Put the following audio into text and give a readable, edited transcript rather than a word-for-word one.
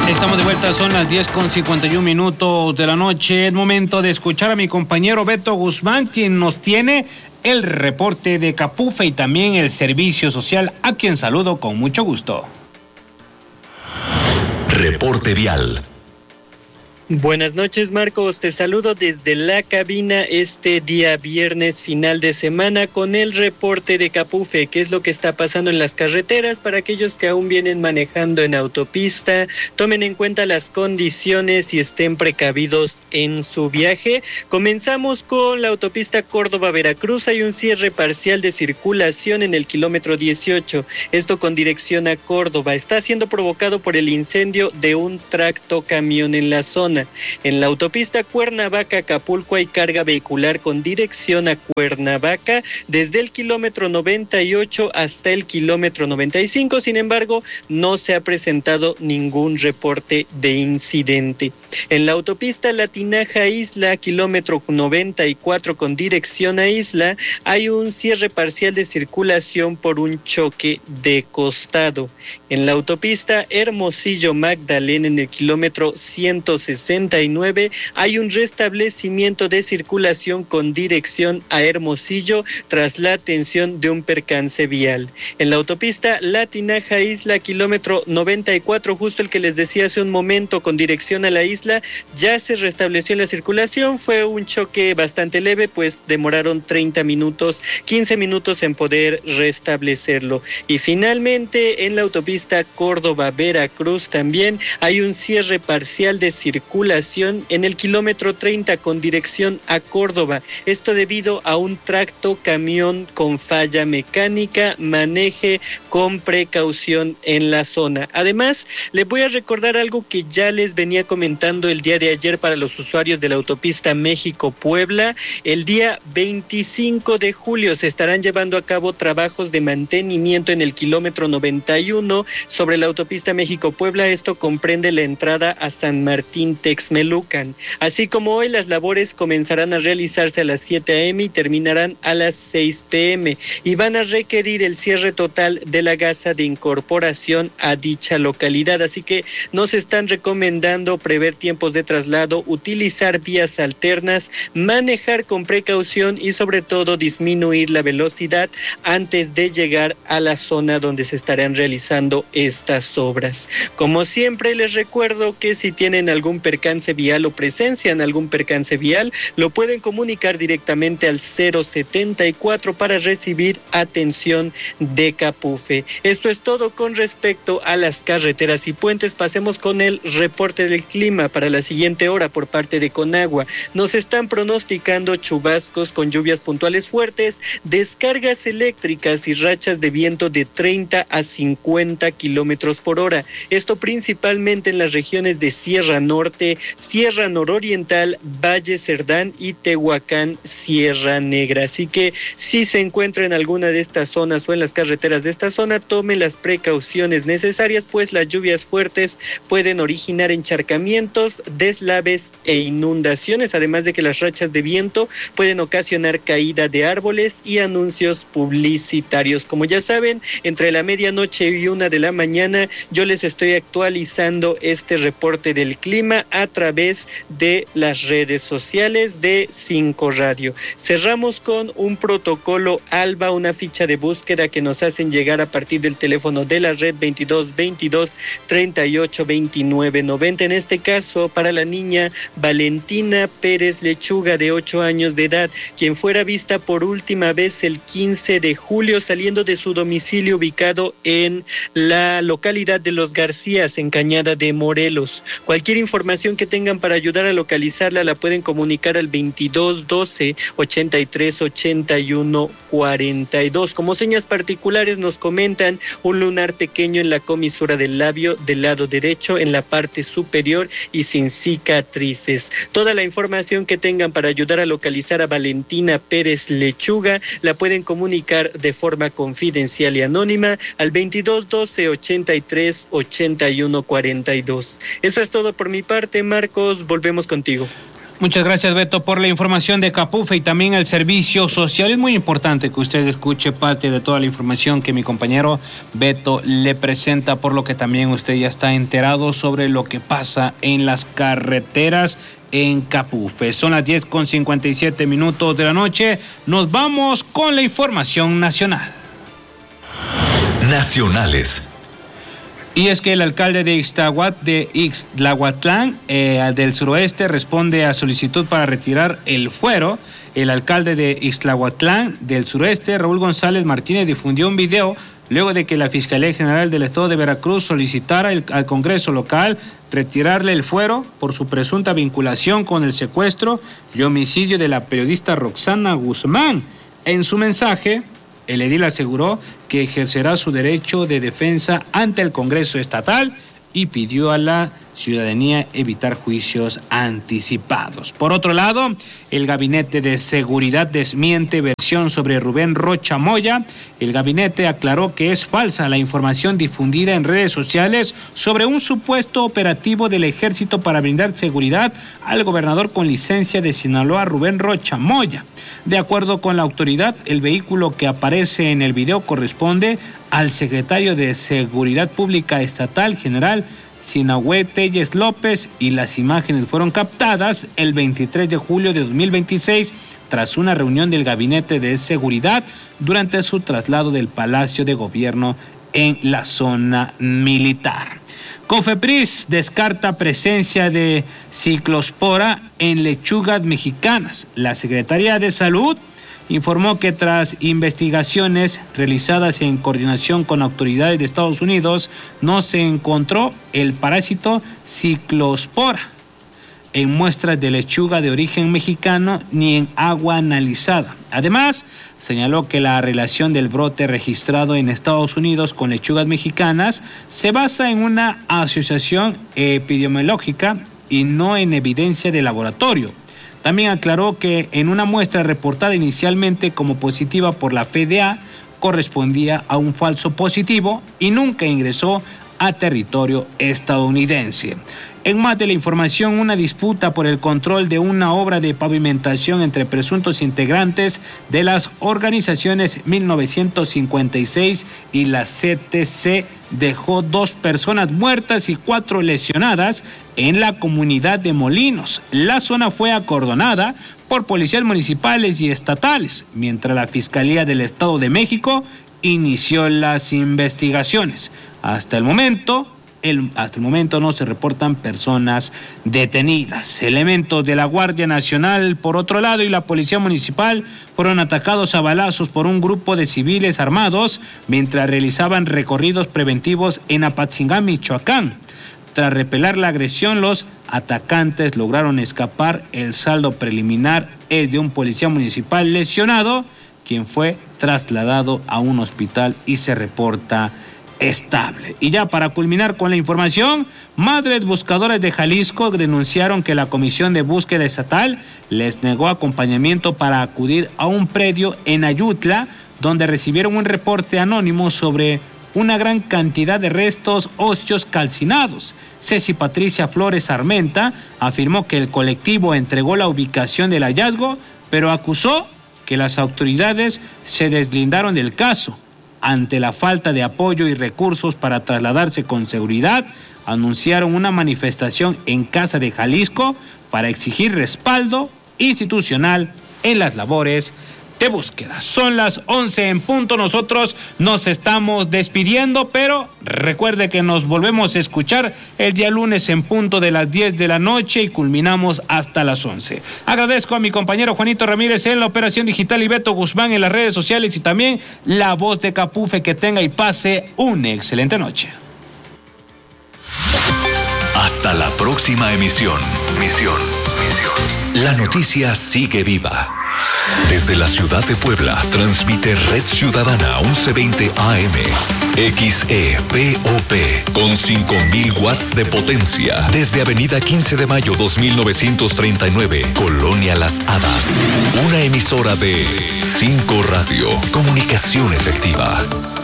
Estamos de vuelta, son las 10:51 de la noche. Es momento de escuchar a mi compañero Beto Guzmán, quien nos tiene el reporte de Capufe y también el servicio social, a quien saludo con mucho gusto. Reporte vial. Buenas noches, Marcos, te saludo desde la cabina este día viernes final de semana con el reporte de Capufe. ¿Qué es lo que está pasando en las carreteras? Para aquellos que aún vienen manejando en autopista, tomen en cuenta las condiciones y estén precavidos en su viaje. Comenzamos con la autopista Córdoba-Veracruz. Hay un cierre parcial de circulación en el kilómetro 18, esto con dirección a Córdoba. Está siendo provocado por el incendio de un tractocamión en la zona. En la autopista Cuernavaca-Acapulco hay carga vehicular con dirección a Cuernavaca desde el kilómetro 98 hasta el kilómetro 95. Sin embargo, no se ha presentado ningún reporte de incidente. En la autopista Latinaja-Isla, kilómetro 94 con dirección a Isla, hay un cierre parcial de circulación por un choque de costado. En la autopista Hermosillo-Magdalena, en el kilómetro 169, hay un restablecimiento de circulación con dirección a Hermosillo tras la atención de un percance vial. En la autopista Latinaja-Isla, kilómetro 94, justo el que les decía hace un momento, con dirección a la isla, ya se restableció la circulación. Fue un choque bastante leve, pues demoraron 15 minutos en poder restablecerlo. Y finalmente, en la autopista Córdoba-Veracruz también hay un cierre parcial de circulación en el kilómetro 30 con dirección a Córdoba. Esto debido a un tractocamión con falla mecánica. Maneje con precaución en la zona. Además, les voy a recordar algo que ya les venía comentando el día de ayer para los usuarios de la autopista México-Puebla. El día 25 de julio se estarán llevando a cabo trabajos de mantenimiento en el kilómetro 91 sobre la autopista México-Puebla. Esto comprende la entrada a San Martín Texmelucan. Así como hoy, las labores comenzarán a realizarse a las 7 a.m. y terminarán a las 6 p.m. y van a requerir el cierre total de la gasa de incorporación a dicha localidad. Así que nos están recomendando prever tiempos de traslado, utilizar vías alternas, manejar con precaución y sobre todo disminuir la velocidad antes de llegar a la zona donde se estarán realizando estas obras. Como siempre, les recuerdo que si tienen algún percance vial o presencian algún percance vial, lo pueden comunicar directamente al 074 para recibir atención de Capufe. Esto es todo con respecto a las carreteras y puentes. Pasemos con el reporte del clima para la siguiente hora por parte de Conagua. Nos están pronosticando chubascos con lluvias puntuales fuertes, descargas eléctricas y rachas de viento de 30 a 50 kilómetros por hora. Esto principalmente en las regiones de Sierra Norte, Sierra Nororiental, Valle Cerdán y Tehuacán, Sierra Negra. Así que si se encuentra en alguna de estas zonas o en las carreteras de esta zona, tome las precauciones necesarias, pues las lluvias fuertes pueden originar encharcamientos, deslaves e inundaciones, además de que las rachas de viento pueden ocasionar caída de árboles y anuncios publicitarios. Como ya saben, entre la medianoche y 1 de la mañana yo les estoy actualizando este reporte del clima a través de las redes sociales de 5 Radio. Cerramos con un protocolo ALBA, una ficha de búsqueda que nos hacen llegar a partir del teléfono de la red 22 22 38 29 90. En este caso, para la niña Valentina Pérez Lechuga, de 8 años de edad, quien fuera vista por última vez el 15 de julio saliendo de su domicilio ubicado en la localidad de Los Garcías, en Cañada de Morelos. Cualquier información que tengan para ayudar a localizarla la pueden comunicar al 22 12 83 81 42. Como señas particulares nos comentan un lunar pequeño en la comisura del labio del lado derecho en la parte superior y sin cicatrices. Toda la información que tengan para ayudar a localizar a Valentina Pérez Lechuga la pueden comunicar de forma confidencial y anónima al 22 12 83 81 42. Eso es todo por mi parte, Marcos. Volvemos contigo. Muchas gracias, Beto, por la información de Capufe y también el servicio social. Es muy importante que usted escuche parte de toda la información que mi compañero Beto le presenta, por lo que también usted ya está enterado sobre lo que pasa en las carreteras en Capufe. Son las 10:57 de la noche. Nos vamos con la información nacional. Nacionales. Y es que el alcalde de Ixtlahuatlán, del suroeste, responde a solicitud para retirar el fuero. El alcalde de Ixtlahuatlán del suroeste, Raúl González Martínez, difundió un video luego de que la Fiscalía General del Estado de Veracruz solicitara al Congreso local retirarle el fuero por su presunta vinculación con el secuestro y homicidio de la periodista Roxana Guzmán. En su mensaje, el edil aseguró que ejercerá su derecho de defensa ante el Congreso estatal y pidió a la ciudadanía evitar juicios anticipados. Por otro lado, el Gabinete de Seguridad desmiente versión sobre Rubén Rocha Moya. El gabinete aclaró que es falsa la información difundida en redes sociales sobre un supuesto operativo del Ejército para brindar seguridad al gobernador con licencia de Sinaloa, Rubén Rocha Moya. De acuerdo con la autoridad, el vehículo que aparece en el video corresponde al secretario de Seguridad Pública Estatal, general Sinahue Telles López, y las imágenes fueron captadas el 23 de julio de 2026 tras una reunión del Gabinete de Seguridad durante su traslado del Palacio de Gobierno en la zona militar. Cofepris descarta presencia de ciclospora en lechugas mexicanas. La Secretaría de Salud informó que tras investigaciones realizadas en coordinación con autoridades de Estados Unidos, no se encontró el parásito ciclospora en muestras de lechuga de origen mexicano ni en agua analizada. Además, señaló que la relación del brote registrado en Estados Unidos con lechugas mexicanas se basa en una asociación epidemiológica y no en evidencia de laboratorio. También aclaró que en una muestra reportada inicialmente como positiva por la FDA, correspondía a un falso positivo y nunca ingresó a territorio estadounidense. En más de la información, una disputa por el control de una obra de pavimentación entre presuntos integrantes de las organizaciones 1956 y la CTC dejó 2 personas muertas y 4 lesionadas en la comunidad de Molinos. La zona fue acordonada por policías municipales y estatales, mientras la Fiscalía del Estado de México inició las investigaciones. Hasta el momento no se reportan personas detenidas. Elementos de la Guardia Nacional, por otro lado, y la Policía Municipal fueron atacados a balazos por un grupo de civiles armados mientras realizaban recorridos preventivos en Apatzingán, Michoacán. Tras repeler la agresión, los atacantes lograron escapar. El saldo preliminar es de un policía municipal lesionado, quien fue trasladado a un hospital y se reporta estable. Y ya para culminar con la información, madres buscadoras de Jalisco denunciaron que la Comisión de Búsqueda Estatal les negó acompañamiento para acudir a un predio en Ayutla, donde recibieron un reporte anónimo sobre una gran cantidad de restos óseos calcinados. Ceci Patricia Flores Armenta afirmó que el colectivo entregó la ubicación del hallazgo, pero acusó que las autoridades se deslindaron del caso. Ante la falta de apoyo y recursos para trasladarse con seguridad, anunciaron una manifestación en Casa de Jalisco para exigir respaldo institucional en las labores de búsqueda. Son las 11 en punto, nosotros nos estamos despidiendo, pero recuerde que nos volvemos a escuchar el día lunes en punto de las 10 de la noche y culminamos hasta las 11. Agradezco a mi compañero Juanito Ramírez en la operación digital y Beto Guzmán en las redes sociales y también la voz de Capufe. Que tenga y pase una excelente noche. Hasta la próxima emisión. La noticia sigue viva. Desde la ciudad de Puebla, transmite Red Ciudadana 1120 AM, XEPOP, con 5,000 watts de potencia. Desde Avenida 15 de Mayo 2939, Colonia Las Hadas. Una emisora de 5 Radio, comunicación efectiva.